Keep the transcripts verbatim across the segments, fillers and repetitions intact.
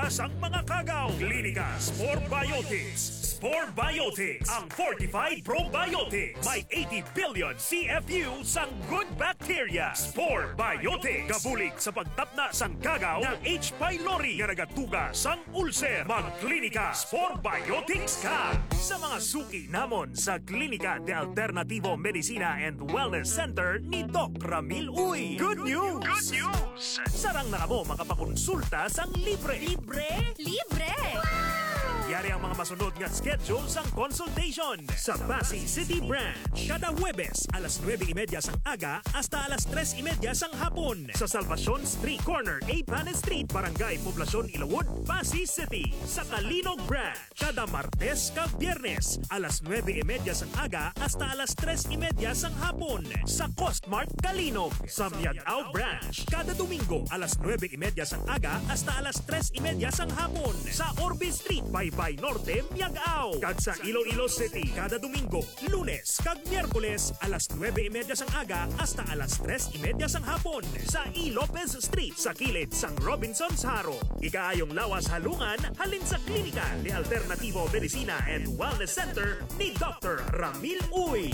Lutas ang mga kagaw. Klinika Spore Biotics. Spore Biotics, ang fortified probiotics. May eighty billion C F U sang good bacteria. Spore Biotics. Kabulig sa pagtapna sang kagaw ng H. pylori nga nagatuga sang ulcer. Magklinika Spore Biotics ka. Sa mga suki namon sa Klinika de Alternativo Medicina and Wellness Center ni Doc Ramil Uy. Good news! Good news! Sarang na mo makapakonsulta sang libre. Libre? Libre! Wow! Yari ang mga masunod nga schedule sang consultation sa Pasay City Branch. Kada Huwebes, alas nuwebe y media sang aga hasta alas tres y media sang hapon. Sa Salvacion Street Corner, A. Panes Street, Barangay Poblacion, Ilawod, Pasay City. Sa Kalinog Branch, kada Martes kag Biyernes, alas nuwebe y media sang aga hasta alas tres y media sang hapon. Sa Costmart, Kalinog. Sa Miagao Branch, kada Domingo, alas nuwebe y media sang aga hasta alas tres y media sang hapon. Sa Orbe Street, Baybay Norte, Miagao. Kag sa Iloilo City, kada Domingo, Lunes kag Miyerkules, alas nuwebe y media sang aga hasta alas tres y media sang hapon. Sa E. Lopez Street, sa kilid sang Robinson's Haro. Ikaayong lawas halungan, halin sa Klinika de Alternativo Medicina and Wellness Center ni Doctor Ramil Uy.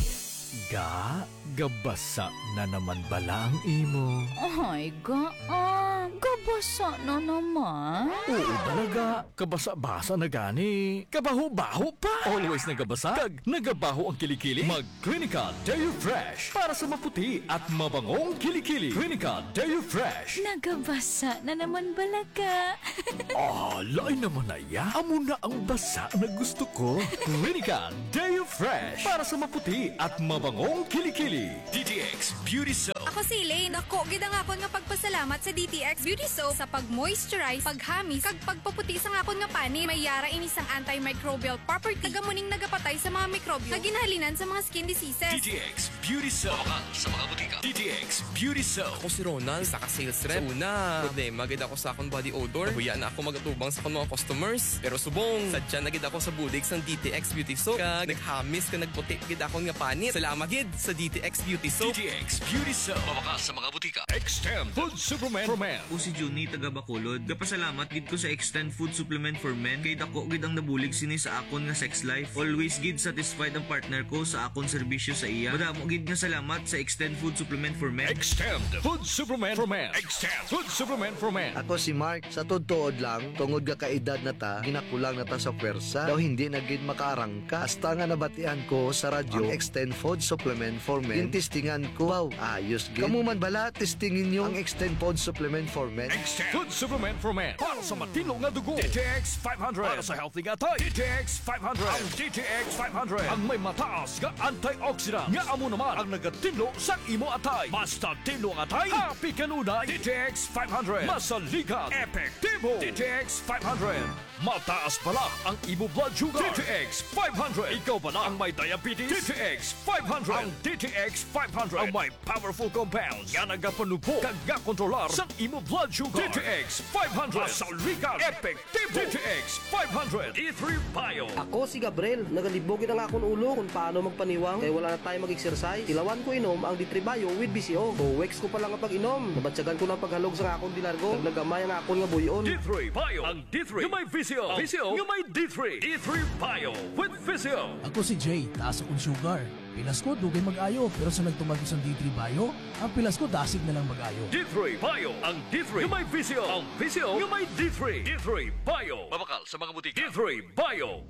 Ga, gabasa na naman bala ang imo. Ay, ga, ah, gabasa na naman. Oo talaga, kabasa-basa na gani. Kabaho-baho pa. Always nagabasa, kag nagabaho ang kilikili. Mag-Klinika Deo Fresh para sa maputi at mabangong kilikili. Klinika Deo Fresh. Nagabasa na naman balaga. Ah, lain naman na ya. Amo na ang basa na gusto ko. Klinika Deo Fresh para sa maputi at mabangong kilikili. D T X Beauty Soap. Ako si Elaine. Ako, gida nga ako nga pagpasalamat sa D T X Beauty Soap sa pag-moisturize, paghamis, kag pagpaputi sa nga ako nga pani. May yara ini sang antimicrobial property. Tagamuning nagapatay sa mga mikrobyo na ginhalinan sa mga skin diseases. D T X Beauty Soap. Baka sa mga butika. D T X Beauty Soap. Ako si Ronald, saka sales rep. Sa una, problema gid ako sa akong body odor. Nahuya na ako magatubang sa akong mga customers. Pero subong, sadya na gid ako sa budig sang D T X Beauty Soap. Kag naghamis ka nagputi gid akong nga panit. Salamat gid sa D T X Beauty Soap. D T X Beauty Soap. Baka sa mga butika. Extend Food Supplement for Men. Ako si Juni taga Bacolod. Gapasalamat gid ko sa Extend Food Supplement for Men kay dako gid ang nabulig sini sa akon nga sex life. Always gid satisfied ang partner ko sa akon serbisyo sa iya. Madamo gid nga salamat sa Extend Food Supplement for Men. Extend Food Supplement for Men. Extend Food Supplement for Men. Ako si Mark, sa todtood lang, tungod ga kaedad na ta, ginakulang na ta sa pwersa, daw hindi na gid makaarangka. Hasta nga nabatian ko sa radyo, ang Extend Food Supplement for Men. Tintistingan ko, wow, ayos gid. Kamu man bala, testingin nyo ang Extend Food Supplement for Men. Extend Food Supplement for Men. Para sa matino nga dugo. D T X five hundred. Para sa healthy nga tay. D T X five hundred. Ang D T X five hundred. Ang may mataas nga antioxidant. Nga amo naman ang nagatinlo sa imo atay. Basta tinlo ang atay, happy kanunay. D T X five hundred. Masaligan. Epektibo. D T X five hundred. Mataas pala ang imo blood sugar. D T X five hundred. Ikaw pala ang may diabetes. D T X five hundred. Ang D T X five hundred. Ang may powerful compounds. Nga nagapanupo kag nga kontrolar sa imo blood sugar. D T X five hundred. Masaligan. Epektibo. D T X five hundred. E three Bio. Ako si Gabriel. Nagalibogin ang akong ulo kung paano magpaniwang. Kaya wala na tayo mag-exercise. Ilawan ko inom ang D three Bio with B C O. Buwex ko pa lang ang pag-inom. Nabatsagan ko ng paghalog sa akong dilargo. Naglagamay ang akong nga buyon. D three Bio. Ang D three. Yung may V C O. V C O. Yung may D three. D three Bio with V C O. Ako si Jay. Taas akong sugar. Pilas ko, dugay mag-ayo. Pero sa nagtumag ko sa D three Bio, ang pilas ko, dasig na lang mag-ayo. D three Bio. Ang D three. Yung may V C O. Ang V C O. Yung may D three. D three Bio. Babakal sa mga butika. D three Bio.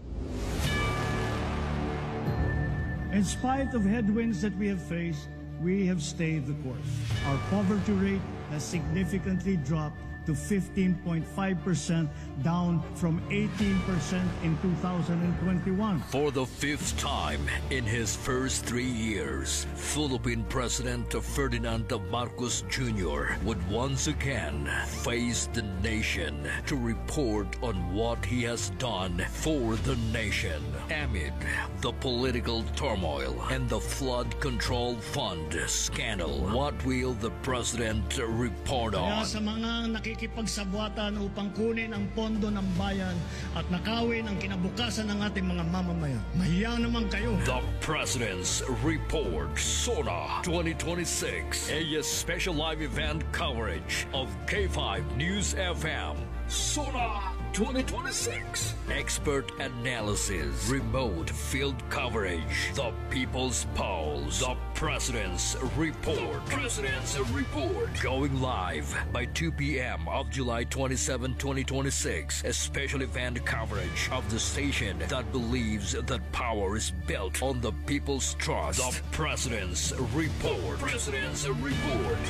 In spite of headwinds that we have faced, we have stayed the course. Our poverty rate has significantly dropped to fifteen point five percent, down from eighteen percent in two thousand twenty-one. For the fifth time in his first three years, Philippine President Ferdinand Marcos Junior would once again face the nation to report on what he has done for the nation amid the political turmoil and the flood control fund scandal. What will the president report Kaya on? sa mga nakikipagsabwatan upang kunin ang pondo ng bayan at nakawin ang kinabukasan ng ating mga mamamayan, mahiya naman kayo. The President's Report, SONA twenty twenty-six, a special live event coverage of K five News F M. SONA twenty twenty-six. Expert analysis, remote field coverage, the People's Pulse, the President's Report. The President's Report. Going live by two p.m. of July twenty-seventh, twenty twenty-six. A special event coverage of the station that believes that power is built on the people's trust. The President's Report. The President's Report.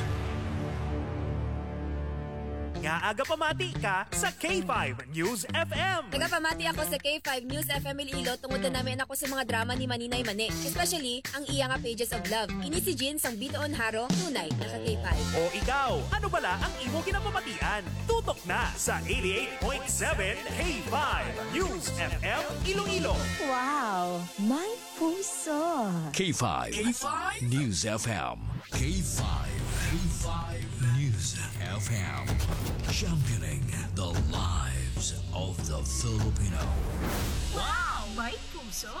Nga aga pamati ka sa K five News F M. Nagapamati ako sa K five News F M Iloilo tungod na namin ako sa mga drama ni Maninay Mane. Especially, ang iya nga Pages of Love. Kini si Jean sang bitoon haro, tunay na ka K five. O ikaw, ano bala ang imo kinapamatian? Tutok na sa eighty-eight point seven K five News F M Iloilo. Wow, may puso. K five. K five News F M. K five. K five News F M. Championing the lives of the Filipino. Wow, may puso.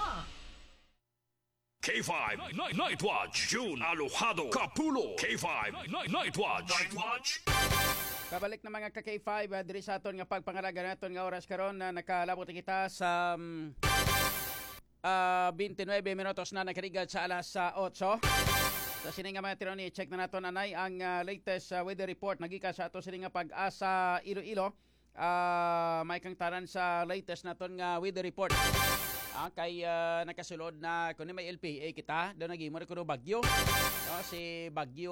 K five Night, Night Watch. June Alojado Capulo. K five Night, Night Watch. Night Watch. Kabalik na mga ka-K five, uh, diri sa aton nga pagpangalaga naton nga oras karon na uh, nakalabot kita sa um, uh, twenty-nine minutos na nakarigal sa alas uh, eight. Sa sining nga mga tironi, check na naton anay ang uh, latest uh, weather report nagika sa ato sining nga pag-asa Iloilo. Uh, may kang taran sa latest naton nga weather report. Ah, kay uh, nakasulod na kuno may L P A kita, do nagimo kuno bagyo. No, si bagyo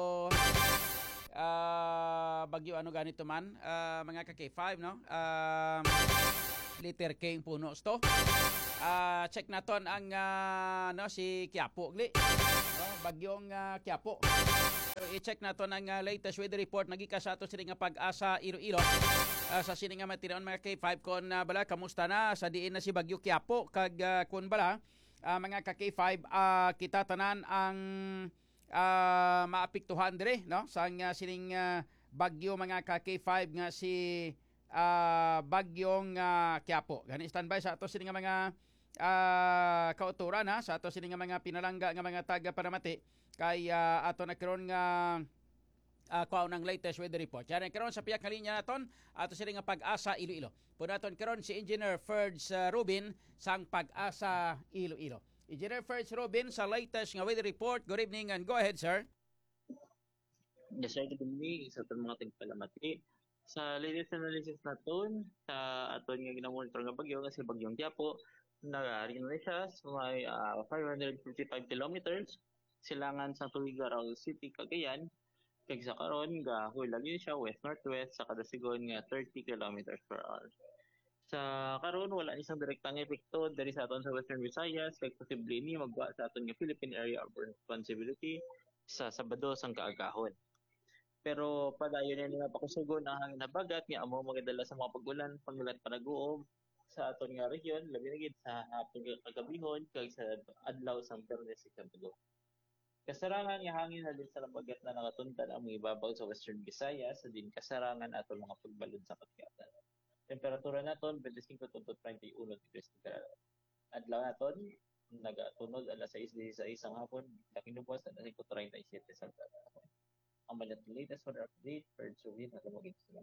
uh, bagyo ano ganito man, uh, mga ka-K five no. Uh, liter K puno sto. Uh, check naton ang uh, no si Quiapo gli. Uh, bagyong uh, Quiapo. So, i-check naton ang uh, latest weather report nagika sa ato sining nga pag-asa Iloilo. Uh, sa sining nga matinoon mga K five kon uh, bala kamusta na sa diin na si bagyo Quiapo kag uh, kun bala uh, mga ka-K five uh, kita tanan ang uh, maapektuhan dire no sang uh, sining uh, bagyo mga ka-K five nga si uh, bagyong uh, Quiapo. Gani standby sa ato sining nga mga uh, kauturan ha sa ato sining nga mga pinalangga nga mga taga Paramati kay uh, ato na karon nga uh, kuha ng latest weather report. Yan karon sa piyak nga linya naton ato sining nga pag-asa Iloilo. Punaton karon si Engineer Ferds uh, Rubin sang pag-asa Iloilo. Engineer Ferds Rubin sa latest nga weather report. Good evening and go ahead, sir. Yes, sir. Good evening sa aton mga tigpalamati. Sa latest analysis naton sa aton nga ginamonitor nga bagyo kasi bagyong Quiapo nagari na siya sa may uh, five hundred fifty-five kilometers silangan sa Tuligaraw City, Cagayan. Kag sa karon gahoy lagi siya west northwest sa kada sigon nga thirty kilometers per hour. Sa karon wala ni isang direktang epekto diri sa aton sa Western Visayas kay posible ni magwa sa aton nga Philippine Area of Responsibility sa Sabado sang kaagahon. Pero padayon ni nga pakusugon ang hangin habagat nga amo magadala sa mga pagulan pangulat panaguom sa aton nga region labi na gid sa hapon kagabihon kag sa adlaw sang Biyernes sa Sabado. Kasarangan nga hangin na din sa labagat na nakatuntad ang mga ibabaw sa Western Visayas sa din kasarangan aton mga pagbalod sa katkatan. Temperatura naton twenty-five to twenty-one degrees Celsius. Adlaw naton nagatunog alas sais dieciséis ang hapon, nakinubos na alas thirty-seven sa hapon. Ang malat latest weather update for June na tumugin sila.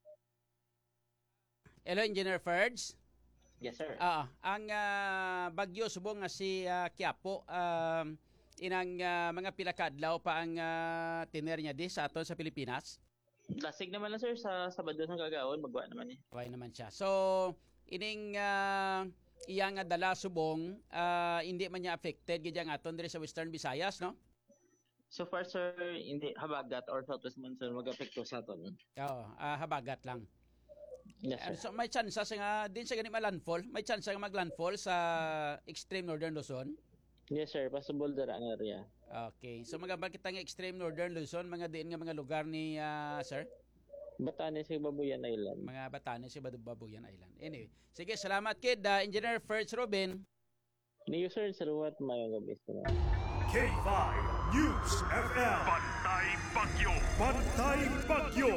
Hello, Engineer Ferds. Yes, sir. Ah, ang uh, bagyo subong nga si uh, Quiapo um, inang uh, mga pila ka adlaw pa ang uh, tiner niya di sa aton sa Pilipinas. Lasig naman na sir sa Sabado ng kagawon magwa naman eh. Why naman siya. So ining uh, iya nga dala subong uh, hindi man niya affected gid ang aton diri sa Western Visayas, no? So far sir hindi habagat or southwest monsoon mag-apekto sa aton. Oo, uh, habagat lang. Yes, sir. So may chance sa nga din sa gani landfall, may chance nga maglandfall sa extreme northern Luzon. Yes sir, possible dara ang area. Okay. So magabal kita nga extreme northern Luzon, mga diin nga mga lugar ni uh, sir? Batanes sa Babuyan Island. Mga Batanes sa Babuyan Island. Anyway, sige, salamat kid, uh, Engineer Ferds Rubin. Niyo sir, salamat mayong gabi. K five News F M. Pantay Bagyo. Pantay Bagyo.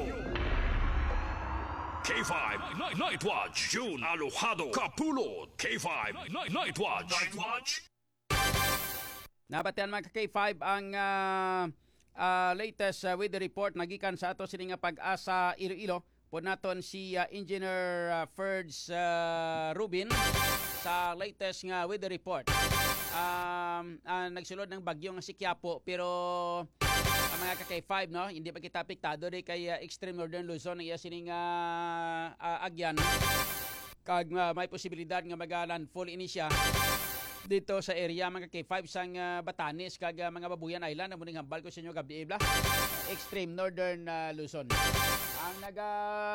K five Night, Night Watch. June Alojado Capulo. K five Night, Night Watch. Night Watch. Nabatian mga K five ang uh, uh, latest uh, weather report nagikan sa ato sining nga pag-asa Iloilo. po naton si uh, Engineer uh, Ferds uh, Rubin sa latest nga weather report. Um, uh, nagsulod ng bagyo nga si Quiapo pero ang mga ka-K five no, hindi pa kita apektado di kay uh, extreme northern Luzon iya sining uh, uh, agyan kag uh, may posibilidad nga mag-landfall ini siya dito sa area mga K five sang uh, Batanes kag uh, mga Babuyan Island amo ning hambal ko sa inyo gabi ibla extreme northern uh, Luzon ang naga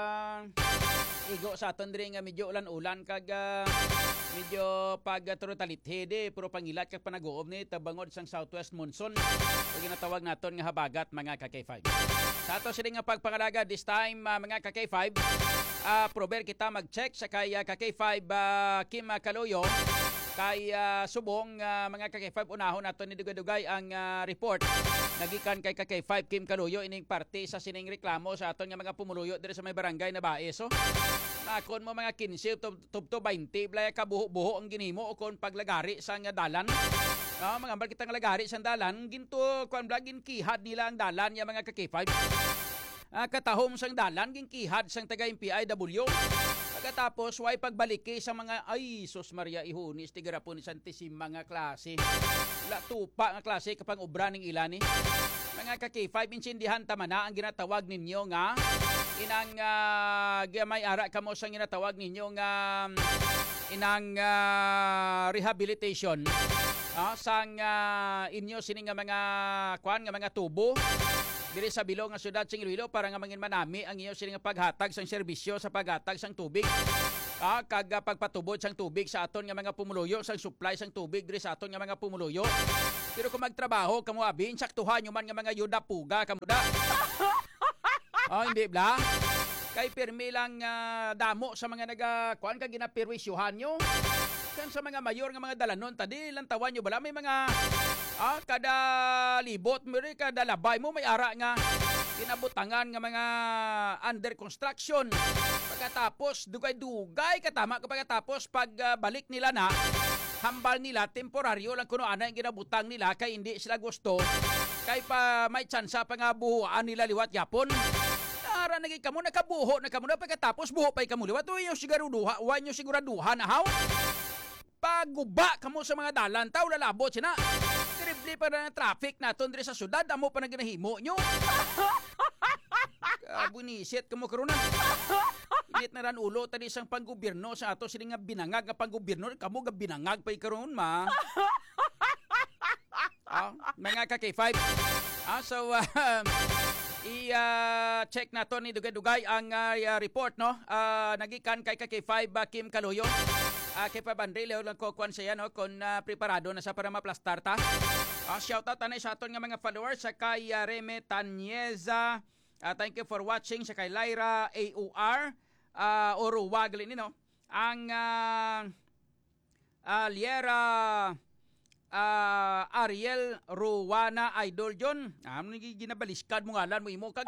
igo sa aton diri nga medyo ulan-ulan kag uh, medyo pag uh, turutalithe puro pangilat kag panaguob ni tabangod sang southwest monsoon o ginatawag naton nga habagat mga ka-K five sa ato sila nga pagpangalaga this time uh, mga ka-K five uh, prober kita mag-check sa kay uh, ka-K five uh, Kim Kaloyo kay uh, subong uh, mga ka-K five unahon nato ni dugay-dugay ang uh, report nagikan kay ka-K five Kim Kaluyo ining parte sa sining reklamo sa aton nga mga pumuluyo diri sa may barangay na Baeso. Nakon mo mga fifteen to twenty blay ka buho-buho ang ginimo o kon paglagari sa nga dalan. No, mga ambal kitang lagari sa dalan ginto kon blagin kihad nila ang dalan ya mga ka-K five. Uh, katahom sang dalan ging kihad sang taga M P I W. Pagkatapos way pagbaliki sa mga ay sus Maria ihunis tigara po ni santisim mga klase. Wala tupa nga klase kapang obra ning ilani. Mga ka-K five insindihan tama na ang ginatawag ninyo nga inang uh, may ara kamo sang ginatawag ninyo nga inang uh, rehabilitation uh, sang uh, inyo sining nga mga kwan nga mga tubo diri sa bilog nga syudad sing Iloilo para nga mangin manami ang iyo sining paghatag sang serbisyo sa paghatag sang tubig. Ah, kag pagpatubod sang tubig sa aton nga mga pumuluyo sang supply sang tubig diri sa aton nga mga pumuluyo. Pero kung magtrabaho kamo abi insaktuhan nyo man nga mga yuda puga kamo da. Oh, hindi bla. Kay pirmi lang uh, damo sa mga naga kuan kag ginapirwisyuhan nyo. Kan sa mga mayor nga mga dalanon tadi lang tawan nyo bala may mga ah, kada libot mo rin, kada labay mo may ara nga kinabutangan nga mga under construction. Pagkatapos dugay-dugay katama ko pagkatapos pag uh, balik nila na hambal nila temporaryo lang kuno ana ang ginabutang nila kay hindi sila gusto kay pa may tsansa pa nga buhuan nila liwat yapon. Ara naging kamo nakabuho na kamo na pagkatapos buho pay kamo liwat uyo siguraduha wanyo siguraduha na haw. Paguba kamo sa mga dalan taw lalabot sina. Terrible pa na traffic naton diri sa syudad amo pa naginahimo nyo. Kabunisit kamo karon na. Init na ran ulo tadi sang panggobyerno sa ato sila nga binangag nga panggobyerno kamo ga binangag pay karon ma. Ah, mga ka-K five. Ah, so uh, i-check uh, nato ni dugay-dugay ang uh, report no. Uh, nagikan kay ka-K five uh, Kim Kaluyo. Uh, kay Pabandrilo lang ko kuan siya no kung uh, preparado na sa para maplastar ta. Uh, shout out tanay sa aton nga mga followers sa kay uh, Reme Tanyeza. Uh, thank you for watching sa kay Lyra A O R uh, Oro Waglin no. Ang uh, uh, Liera uh, Ariel Ruwana Idol John. Ah, um, ginabaliskad mo ngalan mo imo kag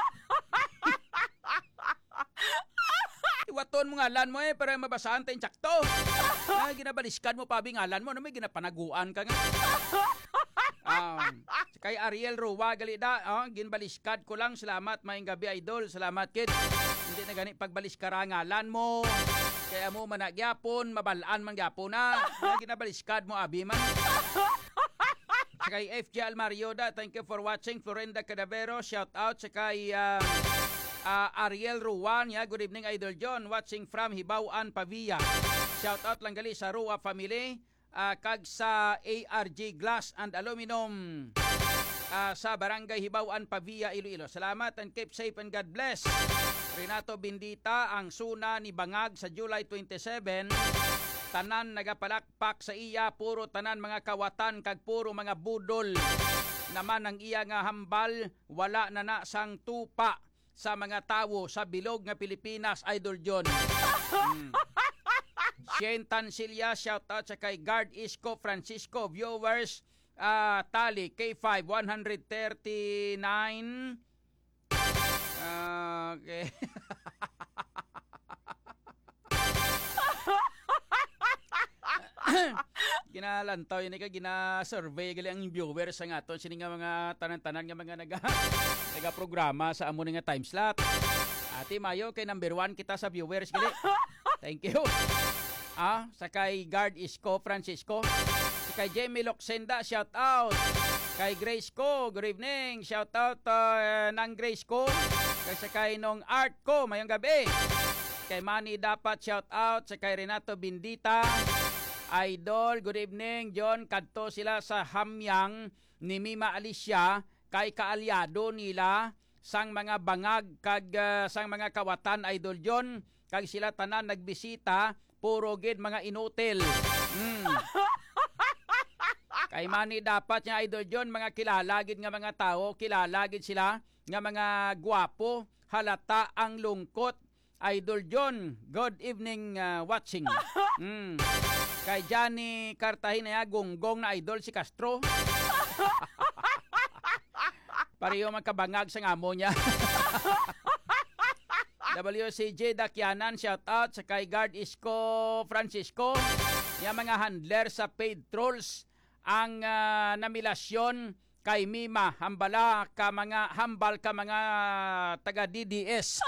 iwaton mo ngalan mo eh para mabasahan tayong tsakto. Ah, ginabaliskan mo pabi ngalan mo na may ginapanaguan ka nga. Um, kay Ariel Ruwa galida, oh, ginbaliskad ko lang. Salamat maing gabi idol. Salamat kid. Hindi na gani pagbaliskara ngalan mo. Kaya mo managyapon, mabalaan man gyapon na. Ah, ginabaliskad mo abi man. Sa kay F J Almarioda, thank you for watching. Florenda Cadavero, shout out sa kay uh, Uh, Ariel Ruwan, ya, good evening Idol John, watching from Hibauan, Pavia. Shout out lang gali sa Ruwa family, uh, kag sa A R G Glass and Aluminum uh, sa Barangay Hibauan, Pavia, Iloilo. Salamat and keep safe and God bless. Renato Bindita, ang suna ni Bangag sa July twenty-seven. Tanan nagapalakpak sa iya, puro tanan mga kawatan kag puro mga budol. Naman ang iya nga hambal, wala na na sang tupa sa mga tawo sa bilog nga Pilipinas, Idol John. Hmm. Shane Tansilla, shout out sa kay Guard Isko Francisco, viewers, uh, tali K five one thirty-nine. Uh, okay. Ginalantaw yun ka, gina-survey gali ang viewers sa nga to. Sini nga mga tanan-tanan nga mga naga, naga-programa sa amo nga time slot. Ate Mayo, kay number one kita sa viewers gali. Thank you. Ah, sa kay Guard Isko Francisco. Sa kay Jamie Loxenda, shout out. Kay Grace ko, good evening. Shout out uh, ng Grace ko. Kay sa kay nung Art ko, mayong gabi. Kay Manny dapat shout out. Sa kay Renato Bindita. Idol, good evening. John, kadto sila sa Hamyang ni Mima Alicia. Kay kaalyado nila sang mga bangag kag uh, sang mga kawatan, Idol John. Kag sila tanan nagbisita, puro gid mga inutil. Mm. Kay Manny dapat niya, Idol John, mga kilala gid nga mga tao, kilala gid sila nga mga gwapo, halata ang lungkot. Idol John, good evening uh, watching. Mm. Kay Johnny Cartagena, gunggong na idol si Castro. Pareho magkabangag sa ngamo niya. W C J Dakyanan, shout out sa kay Guard Isko Francisco. Yung mga handler sa paid trolls ang uh, namilasyon kay Mima, hambala ka mga hambal ka mga taga D D S.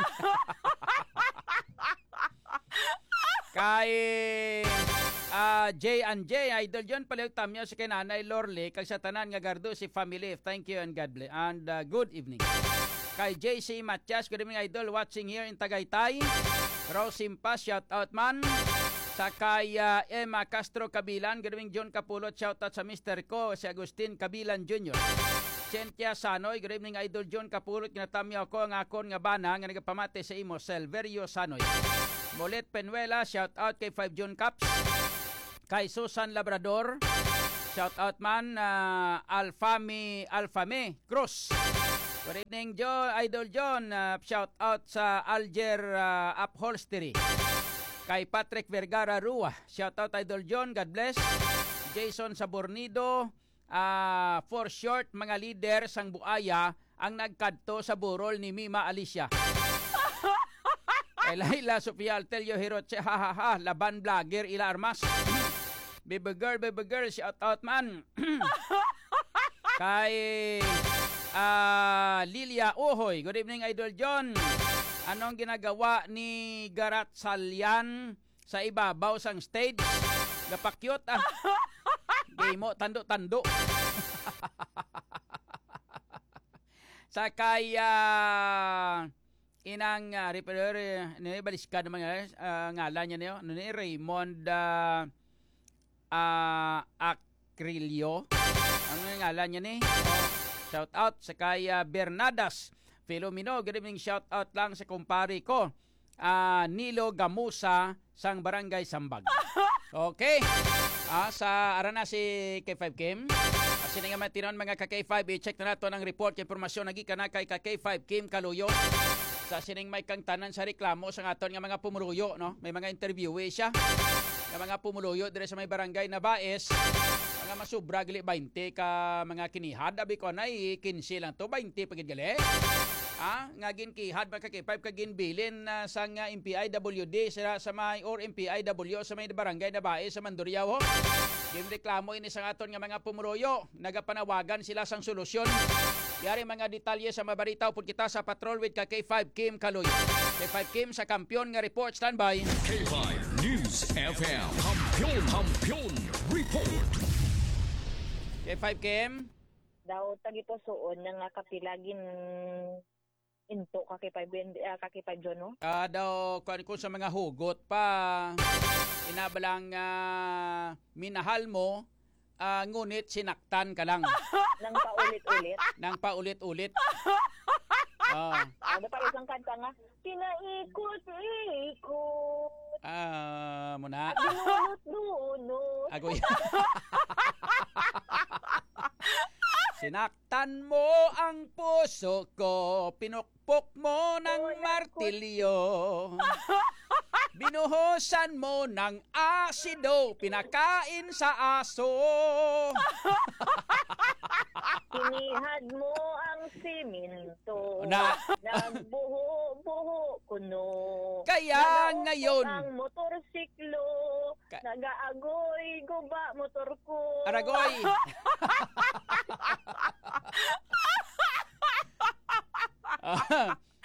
Kay uh, J and J, Idol John, palayog tamyo sa kay Nanay Lorle, kag sa tanan nga gardo si family. Thank you and God bless. And uh, good evening. Kay J C Matias, good evening, Idol, watching here in Tagaytay. Rosimpa, shout out man. Sa kay uh, Emma Castro Kabilan, good evening, John Capulot, shout out sa mister ko, si Agustin Kabilan Junior Cynthia Sanoy, good evening, Idol John Capulot, kinatamyo ko ang akon nga bana nga nagapamate sa imo, Selverio Sanoy. Molet Penuela, shout out kay five John Caps. Kay Susan Labrador, shout out man, uh, Alfami Alfame Cruz. Good evening, John, Idol John, uh, shout out sa Alger uh, Upholstery. Kay Patrick Vergara Rua, shout out Idol John, God bless. Jason Sabornido, uh, for short, mga leader sang buaya ang nagkadto sa burol ni Mima Alicia. Kay Laila Sofia Altelio Hiroche, ha ha ha, laban vlogger Ila Armas. Baby girl, baby girl, shout out man. Kay uh, Lilia Uhoy, good evening Idol John. Anong ginagawa ni Garat Salyan sa ibabaw sang stage? Gapakyot ah. Game mo, tando-tando. Sa kaya inang uh, repair, uh, baliska naman uh, ngalan niya niyo, ano ni Raymond uh, uh, Acrilio. Ano yung ngalan niya ni? Shout out sa kaya Bernadas Filomeno, good evening, shout out lang sa kumpari ko, uh, Nilo Gamusa sang Barangay Sambag. Okay. Ah, sa arana si K five Kim. Kasi nga matinon mga ka K five, i-check na nato ang report kay impormasyon nagi kana kay ka K five Kim Kaluyo. Sa sining may kang tanan sa reklamo sa aton nga mga pumuluyo, no? May mga interview eh siya. Nga mga pumuluyo dire sa may barangay na Baes. Mga masubra gali twenty ka mga kinihad, abi ko nay fifteen lang to, twenty pagid gali. Ah, nga ginkihad ba ka K five ka ginbilin uh, sa nga M P I W D sa, sa may or M P I W sa may barangay na Baes sa Mandurriao. Ginreklamo ini sa aton nga mga pumuloyo, nagapanawagan sila sang solusyon. Yari mga detalye sa mabaritaw pud kita sa Patrol with ka K five Kim Kaluyo. K five Kim sa kampiyon nga report, standby. K five News F M, kampiyon, kampiyon report. K five Kim. Daw tagiposoon nga kapilagin into ka K five uh, ka K five John, no? Ah, daw kuan ko sa mga hugot pa. Inabalang uh, minahal mo, uh, ngunit sinaktan ka lang. Nang paulit-ulit. Nang paulit-ulit. Oh. Ano pa isang kanta nga? Pinaikot-ikot. Ah, muna. Dunot-dunot. Agoy. Sinaktan mo ang puso ko, pinukpok mo ng martilyo, binuhusan mo ng asido, pinakain sa aso. Pinihad mo ang siminto, na nagbuho-buho kuno. Kaya ngayon, ang motorsiklo, Ka- nagaagoy guba motor ko. Aragoy.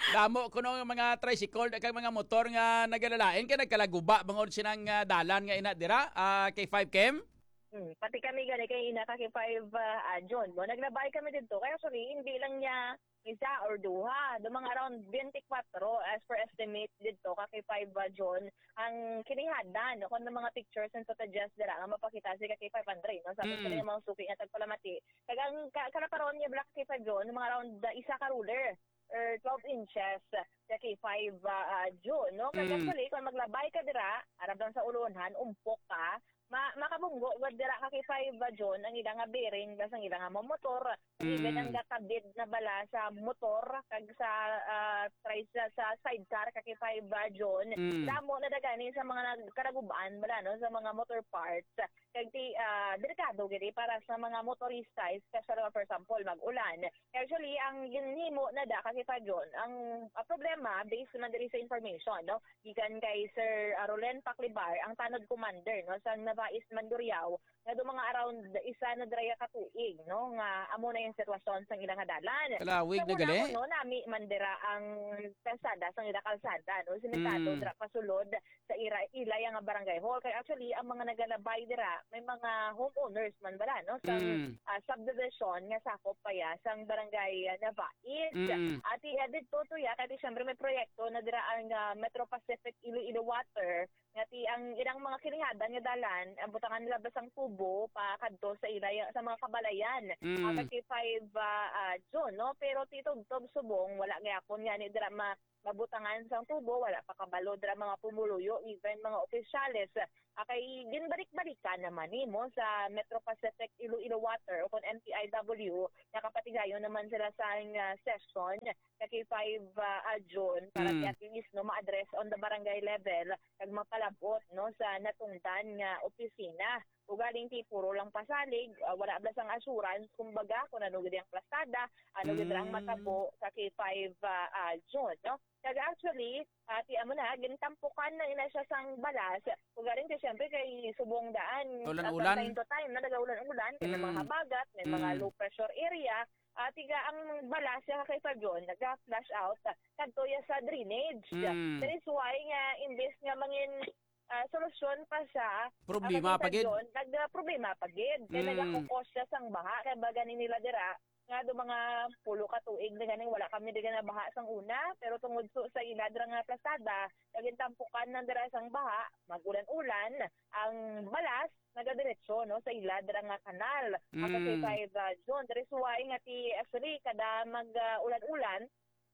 Damo kuno nga mga tricycle kag mga motor nga nagalalain kay nagkalaguba bangod sinang uh, dalan nga ina dira uh, kay five K M. Hmm, pati kami gani kay ina ka kay five uh, John mo naglabay kami dito kaya sorry hindi lang niya isa or duha do mga around twenty-four as per estimate dito ka kay five uh, John ang kinihadan kun ng mga pictures and footages dira nga mapakita si kay five hundred no sa mm. sa mga suki nga tagpalamati kag ang karaparon niya black kay five John mga around uh, isa ka ruler or twelve inches sa kay five uh, June no kag mm. actually kung maglabay ka dira arab lang sa ulonhan umpok ka ma makabunggo wad dira ka kay five uh, John ang ilang nga bearing gas ang ilang nga motor mm. even ang gatabid na bala sa motor kag sa uh, try sa, sa sidecar ka kay five uh, John mm. damo na dagani sa mga karagubaan bala no sa mga motor parts kag ti uh, delikado gid para sa mga motorista especially for example mag-ulan actually ang ginhimo na da ka kay five John ang uh, problema based man diri sa information no gikan kay Sir uh, Rolen Paclibar ang tanod commander no sa Navais Mandurriao nga do mga around isa na draya ka tuig no nga amo na yung sitwasyon sa ilang dalan. Kalawig na gali. No nami mandira ang kalsada sa ilang kalsada no sinitado mm. dira pasulod sa ira ilay nga barangay hall kay actually ang mga nagalabay dira may mga homeowners man bala no sa mm. uh, subdivision nga sakop pa ya sang barangay uh, Navais. Mm. At uh, dito to ya kay syempre may proyekto na dira ang uh, Metro Pacific Iloilo Water ngati ang ilang mga kinihadan nga dalan ang butangan nila basang tubo pa kadto sa ilay sa mga kabalayan mm. uh, five uh, uh, June no pero titog-tog subong wala gyapon nga ni dira ma mabutangan sang tubo wala pa kabalo dira mga pumuluyo even mga opisyales uh, kay ginbalik-balikan naman nimo sa Metro Pacific Iloilo Water o kon M P I W nakapatigayon naman sila sa uh, session kay five uh, June para mm. at least no ma-address on the barangay level kag mapalabot no sa natungdan nga opisina ugaling ti puro lang pasalig uh, wala blas ang assurance kumbaga kung ano gid ang plastada ano gid ang matabo sa kay five uh, uh, June no kag actually uh, ti amo na gintampukan na ina siya sang balas ugaling ti syempre kay subong daan ulan-ulan time to time na nagaulan-ulan kay mm. mga habagat may mm. mga low pressure area at uh, tiga ang balas sa kay Fabion nag-flash out kadto ya sa drainage mm. that is why nga imbes nga mangin uh, solusyon pa siya problema uh, pagid nag uh, problema pagid kay mm. nagakukos siya sang baha kay baga nila dira nga do mga pulo ka tuig na ganing wala kami diga na baha sang una pero tungod so, sa ilad ra nga plastada naging tampukan ng dira sang baha magulan-ulan ang balas nagadiretso no sa ilad ra nga kanal mm. kasi five uh, June there is why nga ti actually kada mag uh, ulan-ulan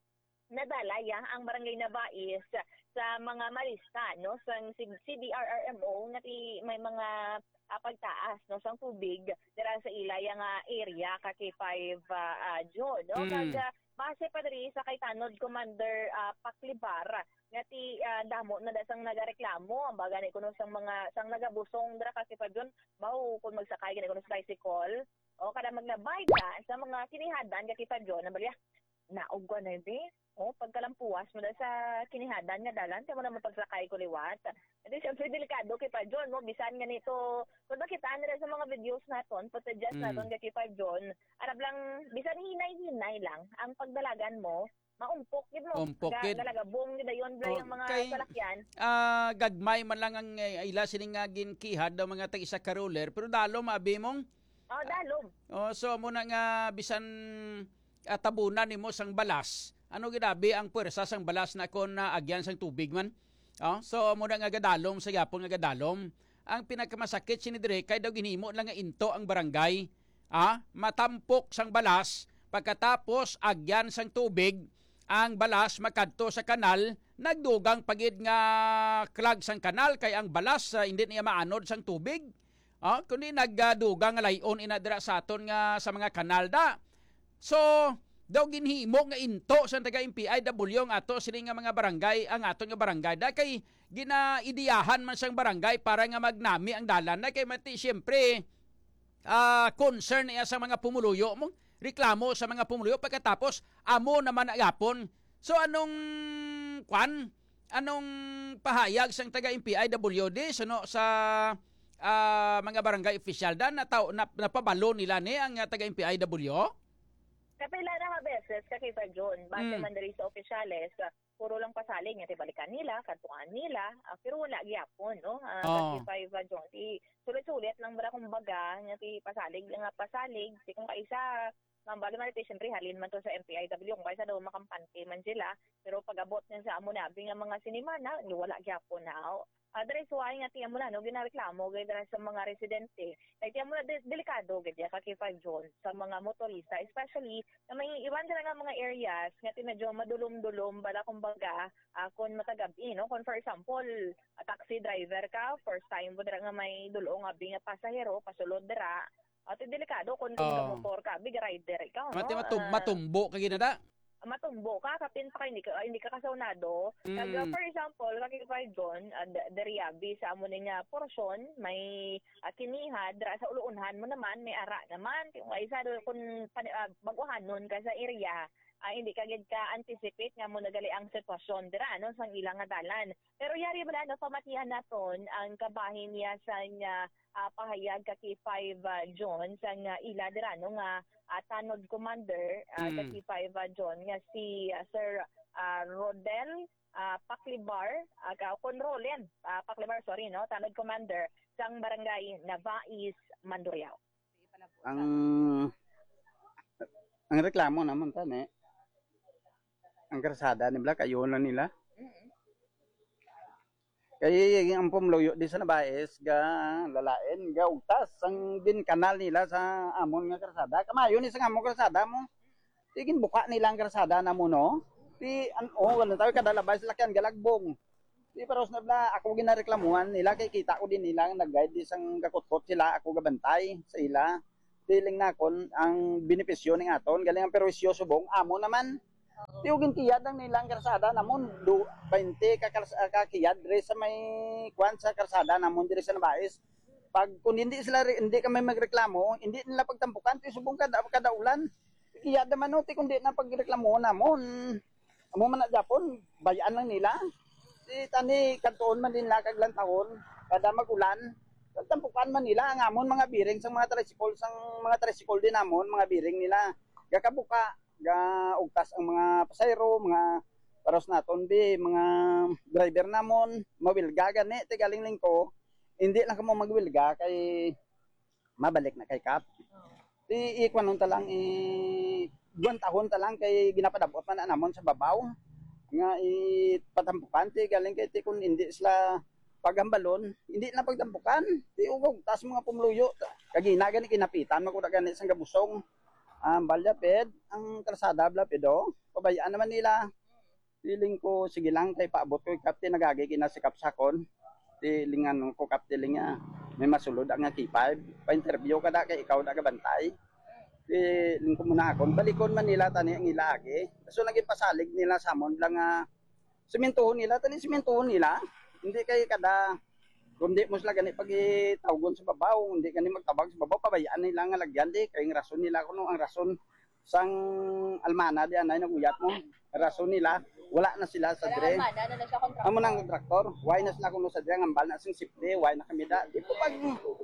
nadalaya ang barangay Navais sa mga marista no sang C D R R M O nga ti may mga uh, pagtaas no sang tubig dira sa ilay nga area ka kay five uh, June no mm. kag uh, base pa diri sa kay Tanod Commander uh, Paclibar nga ti uh, damo na dasang nagareklamo ang baga ni kuno sang mga sang nagabusong dira ka kay five June mao kun magsakay gani kuno sa tricycle o kada maglabay ka sa mga kinihadan ka kay five June nabalya naog ko na di oh pagkalampuas mo da sa kinihadan nga dalan kay mo na mapagsakay ko liwat edi syempre delikado kay pa John mo bisan nga nito kun makita nila sa mga videos naton footages mm. naton kay pa John arab lang bisan hinay-hinay lang ang pagdalagan mo maumpok gid mo umpok gid dalaga bong gid ayon blay ang mga kay, salakyan ah uh, gagmay man lang ang uh, ila sining nga ginkihad daw mga tag isa ka roller pero dalom abi mong oh dalom oh so mo na nga bisan uh, tabunan nimo sang balas ano gidabi ang puwersa sang balas na kon na agyan sang tubig man oh so mo na nga gadalom sa yapon nga gadalom ang pinakamasakit sini dire kay daw ginhimo lang nga into ang barangay ah matampok sang balas pagkatapos agyan sang tubig ang balas makadto sa kanal nagdugang pagid nga clog sang kanal kay ang balas uh, hindi niya maanod sang tubig ah kundi nagdugang nga layon ina dira sa aton nga sa mga kanal da so daw ginhimo nga into sa taga M P I W ang ato sini nga mga barangay ang ato nga barangay da kay ginaidiyahan man sang barangay para nga magnami ang dalan na kay mati syempre uh, concern niya sa mga pumuluyo mo reklamo sa mga pumuluyo pagkatapos amo naman agapon so anong kwan anong pahayag sang taga M P I W D so no, sa uh, mga barangay official da na, na napabalo nila ni ang uh, taga M P I W Kapila na nga beses, kakita John, base Mm. man diri sa opisyales, ah, puro lang pasalig nga tibalikan nila, kantuan nila, ah, pero wala gyapon, no? Uh, Oo. five uh, John, ti sulit-sulit lang bara kumbaga, nga ti pasalig nga pasalig, ti kung kaisa mambaga na ito, siyempre halin man to sa M P I W, kung kaisa daw makampante man sila, pero pag-abot niya sa amo nabi nga mga sinimana, wala gyapon na. Uh, Dere suway nga tiyan mo na, no, ginareklamo, gaya sa mga residente. Kaya tiyan mo na, de- delikado, gaya, kaki five John, sa mga motorista, especially, na may iwan dira nga mga areas, nga ti medyo madulom-dulom, bala kumbaga, uh, kung matagabi, no? Kung for example, a taxi driver ka, first time mo dira nga may dulo nga bi nga pasahero, pasulod dira, at delikado kung kung Oh. motor ka, big rider ikaw, no? Mati matum Ah, matumbo kay ginada. matumbo ka, kapin pa ka, hindi ka, hindi ka kasaunado. Mm. Kag, uh, for example, kakipay doon, uh, deriabi sa amo nga porsyon, may uh, kinihad, dra sa uluunhan mo naman, may ara naman. Kung isa do kung uh, baguhan nun ka sa area, uh, hindi ka gid ka anticipate nga mo nagali ang sitwasyon dira no sang ilang nga dalan. Pero yari bala no pamatihan naton ang kabahin niya sa nga uh, pahayag kaki five uh, John sa nga ila dira no nga uh, tanod commander uh, Mm. kaki five uh, John nga si uh, Sir uh, Rodel uh, Paklibar uh, Conrolen uh, Paklibar sorry no tanod commander sang barangay Navais Mandurriao. Ang ang reklamo naman tani ang karsada ni Black ayon lang nila. Kaya ang pumluyo di sa Navais ga lalain ga ugtas ang din kanal nila sa amon nga karsada. Kamayo ni sa amon karsada mo. Tigin buka nila ang karsada na mo no. Di an oh wala tayo kada labay sila kan galagbong. Di pero na bla ako ginareklamuhan nila kay kita ko din nila nag-guide di sang gakutkot sila ako gabantay sa ila. Diling na kon ang benepisyo ning aton galing ang perwisyo subong amo naman. Di ugin kiyad ang nilang karsada namon do twenty ka kakiyad dire sa may kwan sa karsada namon dire sa Navais. Pag kung hindi sila hindi kami magreklamo, hindi nila pagtampukan ti subong kada kada ulan. Kiyad naman no ti kundi na pagreklamo namon. Amo man na Japon, bayaan lang nila. Di tani kantuon man din la kag lantahon kada magulan. Tampukan man nila ang amon mga biring sang mga tricycle sang mga tricycle din namon mga biring nila gakabuka ga ugtas ang mga pasayro mga paros naton bi mga driver namon mawilga gani ti galing lingko hindi lang kamo magwilga kay mabalik na kay kap ti ikwan nun ta lang i duwan tahon ta lang kay ginapadabot man na namon sa babaw nga ipatampukan ti galing kay ti kun hindi sila pagambalon, hindi na pagtampukan. Di ugog, tas mga pumluyo. Kagina gani kinapitan, makuda gani sang gabusong. Um, balyaped, ang karsada blapedo. Pabayaan naman nila. Feeling ko, sige lang, kay paabot ko, kapti nagagi kinasikap sakon. Di lingan ko kapti linga. May masulod ang nga K five. Pa-interview ka da, kay ikaw da kabantay. Di ling ko muna akon. Balikon man nila, tani ang ilaagi. So, naging pasalig nila sa amon lang nga. Simentuhon nila, tani simentuhon nila. Hindi kay kada kundi mo sila gani pag itawgon sa babaw, hindi gani magtabag sa babaw, pabayaan nila nga lagyan di kay ang rason nila kuno ang rason sang almana di anay naguyat mo. Rason nila wala na sila sa dire. Almana na siya kontraktor. Amo nang kontraktor, why na sila kuno sa dire ngambal na sing sipde, why na kamida. Di po pag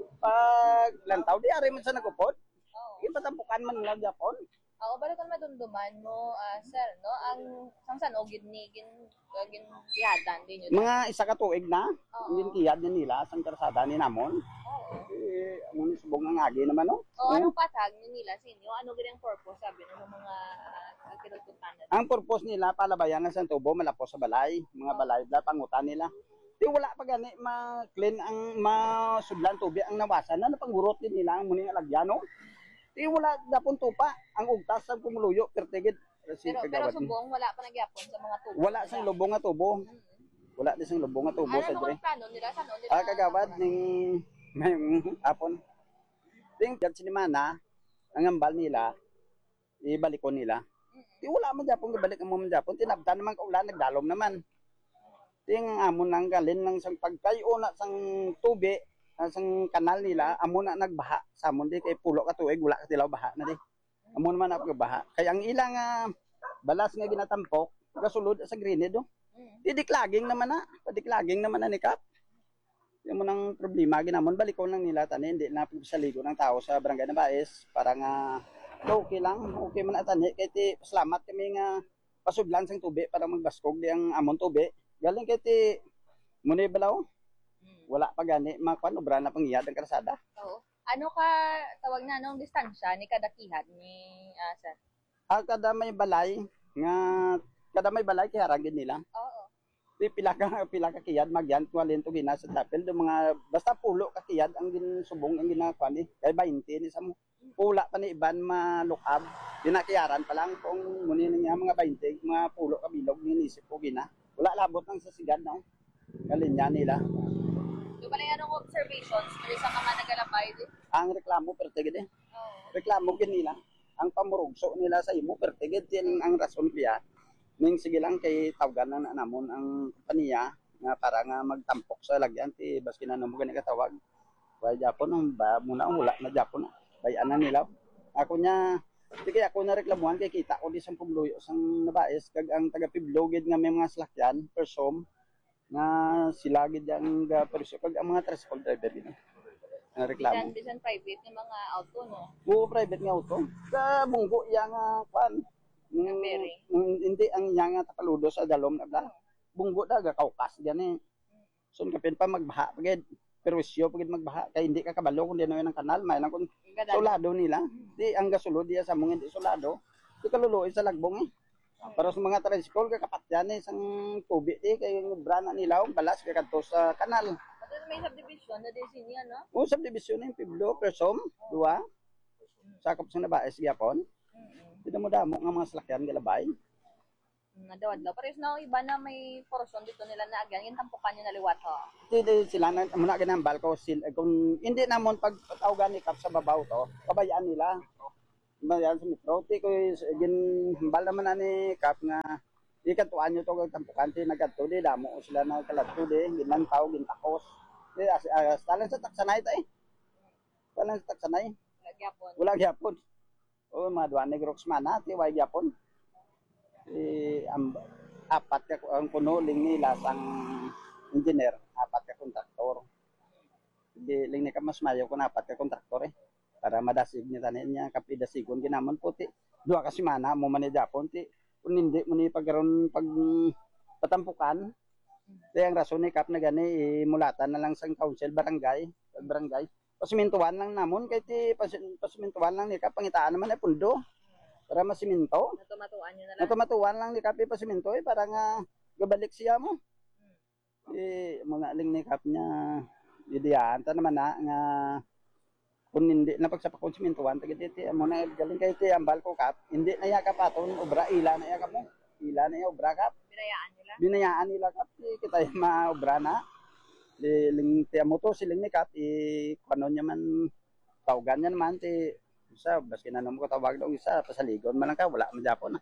pag lantaw di ari man sa nagupod. Ipatampukan man nila Japon. Ako balik kan madumduman mo, ah, sir, no? Ang sang sanogid ni gin gin yadan din yun. Mga isa ka tuig na, Oo. yung kiyad din nila sang karsada ni namon. Eh, amo ni subong nga agi naman no. O anong patag ni nila sa inyo? Ano gid ang purpose sabi ng mga uh, kinutuntan na? Ang purpose nila palabayan ng San Tubo malapos sa balay, mga balay bla pangutan nila. Di wala pa gani ma-clean ang masudlan tubig ang nawasan na napangurot din nila ang muning alagyan no. Di wala dapon tupa ang ugtas sa kumuluyo pertigid. Pero pero subong wala pa nagyapon sa mga tubo. Wala sang lubong nga tubo. Wala din sang lubong nga tubo Ano sa mo dire. ang plano nila sa nila? Ah kagawad ning may apon. Ding jud sinimana ang ambal nila ibalikon nila. Di wala man japon gibalik ang mo japon tinabtan naman kaulan nagdalom naman. Ding amon nang galin nang sang pagkayo na sang tubi sang kanal nila amo na nagbaha sa amon di kay pulo ka tuig wala ka tilaw baha na di. Amo naman na pagbaha. Kay ang ilang uh, balas nga ginatampok gasulod sa grenade do. Didiklaging naman na, padiklaging naman na ni Kap. Yung mo nang problema ginamon balikon lang nila tani hindi na pagsaligo ng tao sa barangay Navais para nga Okay lang, okay man atani kay ti salamat kami nga pasudlan sang tubi para magbaskog di ang amon tubi. Galing kay ti munay balaw. Wala pa gani makuan obra na pangiyad ang kalsada. Oo. Ano ka tawag na anong distansya ni kada kihat ni uh, sir? Ah, kada may balay nga kada may balay kay haragin nila. Oo. Di pila ka pila ka kiyad magyan kualin to gina sa tapel do mga basta pulo ka kiyad ang ginsubong ang ginakuan ni kay twenty ni sa mo. Pula pa ni iban malukab. Dinakiyaran pa lang kung muni niya mga twenty mga pulo ka bilog ni isip ko gina. Wala labot nang sa sigad no. Kalinya nila. Yung pala yung anong observations, may sa mga nagalabay din? Ang reklamo pertigid eh. Oh. Reklamo gid nila. Ang pamurugso nila sa imo pertigid din ang rason kaya. Ning sige lang kay tawgan na namon ang kompanya nga para nga magtampok sa lagyan ti baski na mo gani katawag. Way Japon ang ba muna wala na Japon na. Bayanan nila. Ako nya sige ako na reklamuhan kay kita ko di sang pumluyo sang nabais kag ang taga Piblogid nga may mga salakyan persom nga sila gid ang presyo kag ang mga tricycle driver din nga reklamo. Bisan bisan private nga mga auto no. Oo, private nga auto. Sa bunggo yang uh, kwan. Mm, mm, hindi ang yang nga tapaludo sa dalom na bla. Bunggo daga kaukas diyan eh. Sun kapin pa magbaha pagid. Perwisyo pagid magbaha kay hindi ka kabalo kun dinoy ng kanal may nang kun sulado nila. Di ang gasulod diya sa mong hindi sulado. Di kaluluoy sa lagbong eh. Para sa mga tricycle kakapat yan eh, isang tubig eh, kay brana nila, balas kay kadto sa kanal. At may subdivision na din siya, no? Oo, subdivision na yung Piblo, Persom, dua. Sakop sa nabaes, Yapon. Hindi mo damo nga mga salakyan galabay. Nadawad-law. Pares na iba na may portion dito nila na agyan, yung tampukan nyo na liwat, ho? Hindi sila, na, muna ginambal ko, sila, kung hindi namon pagtawgan ni Kap sa babaw to, kabayaan nila. Bayan sa metro ti ko ginhambal naman ani Kap nga di katuan nyo to kag tampukan ti nagadto di damo sila na kaladto di ginantaw gintakos di as, as talan sa taksanay ta eh talan sa taksanay wala gyapon wala gyapon o mga duwa ni Roxmana ti way gyapon eh am, apat ka ang kuno ling nila sang engineer apat ka kontraktor di ling ni ka mas mayo kun apat ka kontraktor eh para madasig niya tanin niya kapidasigon ginamon puti duha ka semana mo man ni Japon ti kun hindi mo ni pagkaron pag patampukan di ang rason ni Kap na gani eh, mulatan na lang sang council barangay barangay pasimintuan lang namon kay ti pasimintuan lang ni Kap pangitaan naman ay pundo para masiminto natumatuan niyo na lang natumatuan lang ni Kap pasiminto eh para nga gabalik siya mo eh mga ling ni Kap niya ideyaan ta naman na nga kung hindi na pagsapakonsumentuan tagit iti amo na galing kay iti ambal ko Kap hindi na yakap aton obra ila na yakap mo ila na ya obra Kap binayaan nila binayaan nila Kap kita yung maobra na ling ti amo to siling ni Kap i kuno nya man tawgan nya naman ti sa baski na namo ko tawag dong isa pasaligon man lang ka wala man Japon na.